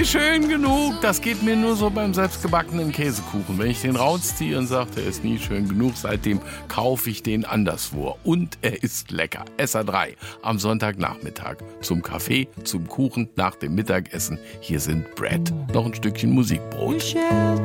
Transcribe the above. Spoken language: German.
nie schön genug. Das geht mir nur so beim selbstgebackenen Käsekuchen. Wenn ich den rausziehe und sage, der ist nie schön genug, seitdem kaufe ich den anderswo. Und er ist lecker. SA3 am Sonntagnachmittag. Zum Kaffee, zum Kuchen, nach dem Mittagessen. Hier sind Brad. Noch ein Stückchen Musikbrot.